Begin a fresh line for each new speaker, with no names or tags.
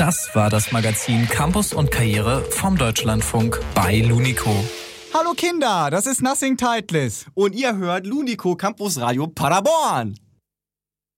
Das war das Magazin Campus und Karriere vom Deutschlandfunk bei Lunico.
Hallo Kinder, das ist Nothing Titles.
Und ihr hört Lunico Campus Radio Paderborn.